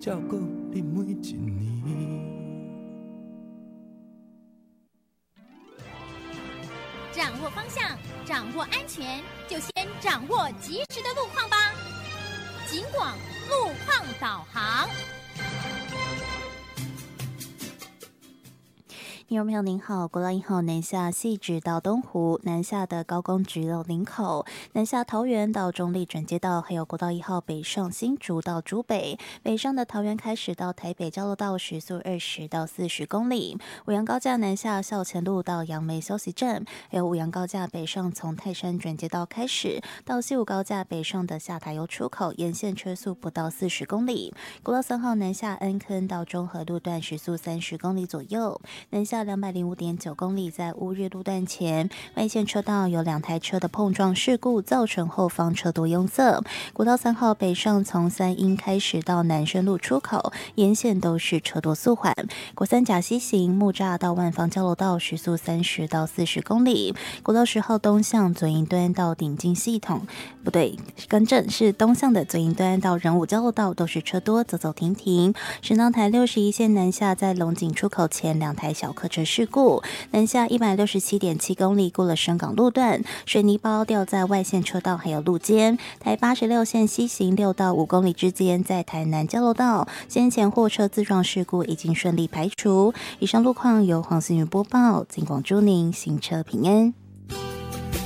照顾你每一年。 掌握方向，掌握安全，就先掌握及时的路况吧。警广路况导航。 听众朋友您好，国道1号南下汐止到东湖，南下的高工直到林口，南下桃园到中立转接道，还有国道1号北上新竹到竹北，北上的桃园开始到台北交流道时速20到40公里。五杨高架南下校前路到杨梅休息站，还有五杨高架北上从泰山转接道开始到西武高架北上的下台油出口，沿线车速不到40公里。国道3号南下恩坑到中和路段时速30公里左右，南下205.9公里，在乌日路段前外线车道有2台车的碰撞事故，造成后方车多拥塞。国道3号北上从三鶯开始到南深路出口，沿线都是车多速缓。国三甲西行木栅到万芳交流道时速30到40公里。国道10号东向左营端到顶进系统，不对，更正是东向的左营端到仁武交流道都是车多，走走停停。神冈台61线南下在龙井出口前2台小客车事故，南下167.7公里，过了深港路段，水泥包掉在外线车道还有路肩。台86线西行6到5公里之间，在台南交流道先前货车自撞事故已经顺利排除。以上路况由黄思云播报，警广祝您行车平安。